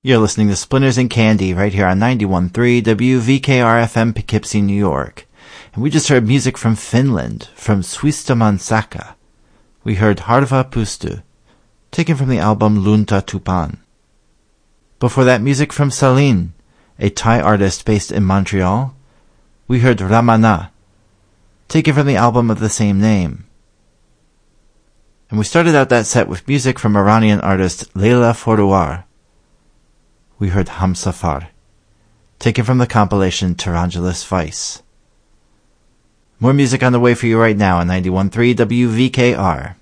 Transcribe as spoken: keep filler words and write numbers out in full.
You're listening to Splinters and Candy right here on ninety-one point three W V K R F M Poughkeepsie, New York. And we just heard music from Finland, from Suistoman Saka. We heard Harva Pustu, taken from the album Lunta Tupan. Before that, music from Salin, a Thai artist based in Montreal. We heard Ramana, taken from the album of the same name. And we started out that set with music from Iranian artist Leila Forouar. We heard Hamsafar, taken from the compilation Tarangelis Vice. More music on the way for you right now on ninety-one point three W V K R.